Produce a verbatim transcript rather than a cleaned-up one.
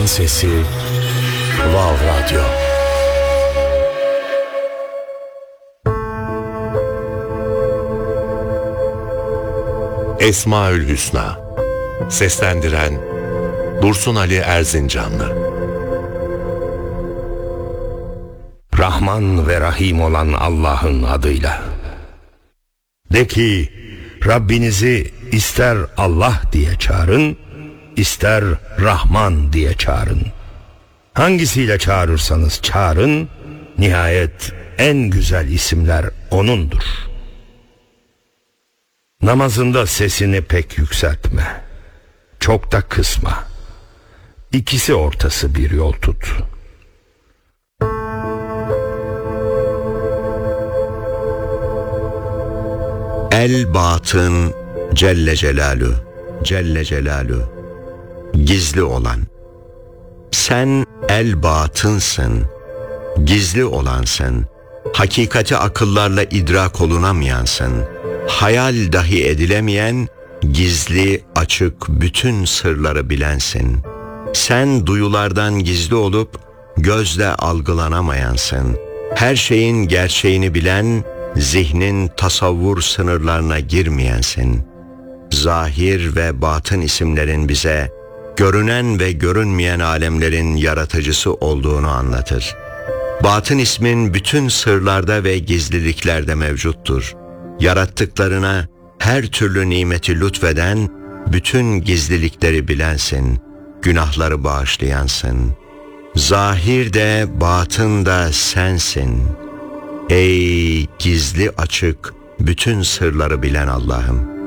İnsanın Sesi Wow Radyo. Esmaül Hüsna. Seslendiren Dursun Ali Erzincanlı. Rahman ve Rahim olan Allah'ın adıyla. De ki, Rabbinizi ister Allah diye çağırın, ister Rahman diye çağırın. Hangisiyle çağırırsanız çağırın, nihayet en güzel isimler O'nundur. Namazında sesini pek yükseltme, çok da kısma. İkisi ortası bir yol tut. El batın Celle Celaluhu, Celle Celaluhu, gizli olan. Sen el batınsın, gizli olansın, hakikati akıllarla idrak olunamayansın, hayal dahi edilemeyen, gizli, açık bütün sırları bilensin. Sen duyulardan gizli olup gözle algılanamayansın, her şeyin gerçeğini bilen, zihnin tasavvur sınırlarına girmeyensin. Zahir ve batın isimlerin bize görünen ve görünmeyen alemlerin yaratıcısı olduğunu anlatır. Batın ismin bütün sırlarda ve gizliliklerde mevcuttur. Yarattıklarına her türlü nimeti lütfeden, bütün gizlilikleri bilensin, günahları bağışlayansın. Zahir de batın da sensin. Ey gizli açık bütün sırları bilen Allah'ım!